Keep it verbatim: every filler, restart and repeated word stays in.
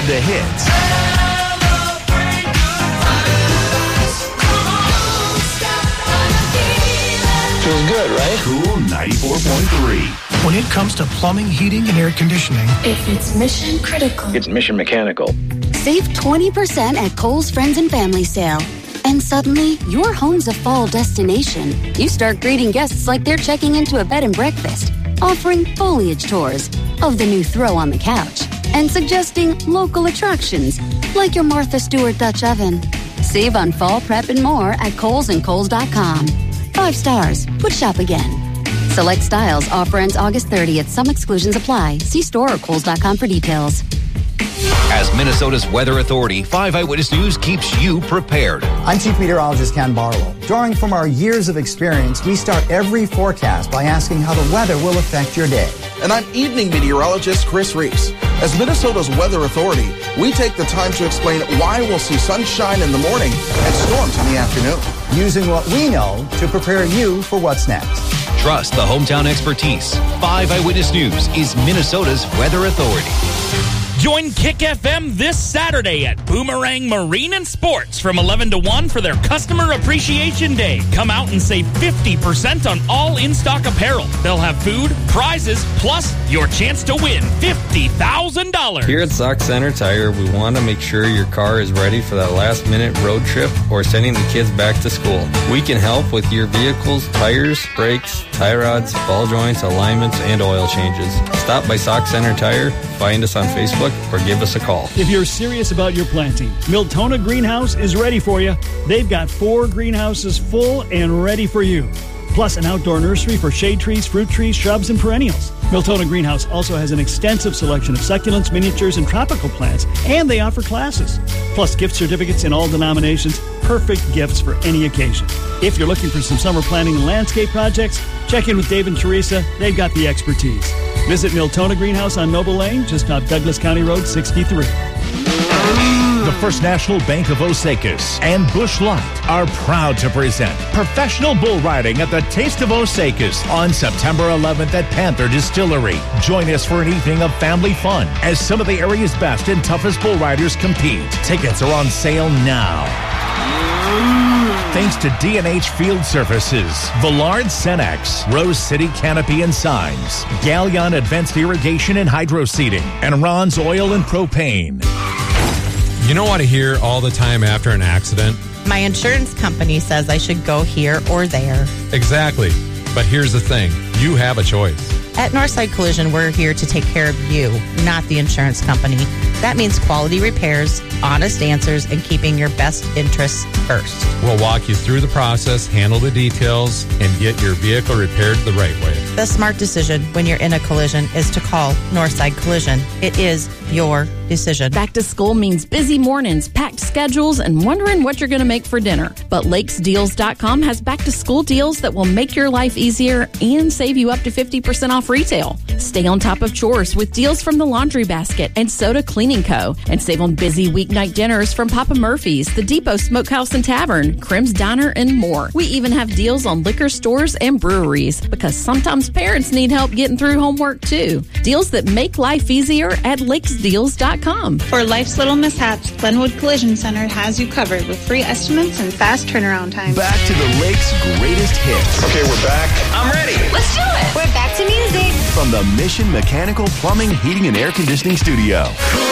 with the hits. Feels good, right? Cool ninety-four point three. When it comes to plumbing, heating, and air conditioning, if it's mission critical, it's Mission Mechanical. Save twenty percent at Kohl's Friends and Family Sale. And suddenly, your home's a fall destination. You start greeting guests like they're checking into a bed and breakfast, offering foliage tours of the new throw on the couch, and suggesting local attractions like your Martha Stewart Dutch oven. Save on fall prep and more at Kohl's and Kohl's dot com. Five stars. Would shop again. Select styles. Offer ends August thirtieth. Some exclusions apply. See store or Kohl's dot com for details. As Minnesota's Weather Authority, five Eyewitness News keeps you prepared. I'm Chief Meteorologist Ken Barlow. Drawing from our years of experience, we start every forecast by asking how the weather will affect your day. And I'm Evening Meteorologist Chris Reese. As Minnesota's Weather Authority, we take the time to explain why we'll see sunshine in the morning and storms in the afternoon. Using what we know to prepare you for what's next. Trust the hometown expertise. five Eyewitness News is Minnesota's Weather Authority. Join Kick F M this Saturday at Boomerang Marine and Sports from eleven to one for their Customer Appreciation Day. Come out and save fifty percent on all in-stock apparel. They'll have food, prizes, plus your chance to win fifty thousand dollars. Here at Sock Center Tire, we want to make sure your car is ready for that last-minute road trip or sending the kids back to school. We can help with your vehicle's tires, brakes, tie rods, ball joints, alignments, and oil changes. Stop by Sock Center Tire, find us on Facebook, or give us a call. If you're serious about your planting, Miltona Greenhouse is ready for you. They've got four greenhouses full and ready for you. Plus an outdoor nursery for shade trees, fruit trees, shrubs, and perennials. Miltona Greenhouse also has an extensive selection of succulents, miniatures, and tropical plants, and they offer classes. Plus gift certificates in all denominations, perfect gifts for any occasion. If you're looking for some summer planting and landscape projects, check in with Dave and Teresa. They've got the expertise. Visit Miltona Greenhouse on Noble Lane, just off Douglas County Road sixty-three. The First National Bank of Osakis and Busch Light are proud to present professional bull riding at the Taste of Osakis on September eleventh at Panther Distillery. Join us for an evening of family fun as some of the area's best and toughest bull riders compete. Tickets are on sale now. Thanks to D and H Field Services, Villard Cenex, Rose City Canopy and Signs, Galleon Advanced Irrigation and Hydro Seeding, and Ron's Oil and Propane. You know what I hear all the time after an accident? My insurance company says I should go here or there. Exactly. But here's the thing. You have a choice. At Northside Collision, we're here to take care of you, not the insurance company. That means quality repairs, honest answers, and keeping your best interests first. We'll walk you through the process, handle the details, and get your vehicle repaired the right way. The smart decision when you're in a collision is to call Northside Collision. It is your decision. Back to school means busy mornings, packed schedules, and wondering what you're going to make for dinner. But Lakes Deals dot com has back to school deals that will make your life easier and save you up to fifty percent off retail. Stay on top of chores with deals from the Laundry Basket and Soda Cleaning Co. And save on busy weeknight dinners from Papa Murphy's, The Depot Smokehouse and Tavern, Crim's Diner, and more. We even have deals on liquor stores and breweries because sometimes parents need help getting through homework too. Deals that make life easier at Lakes Deals dot com. For life's little mishaps, Glenwood Collision Center has you covered with free estimates and fast turnaround time. Back to the Lake's greatest hits. Okay, we're back. I'm ready. let's do it. We're back to music. From the Mission Mechanical Plumbing, Heating, and Air Conditioning Studio.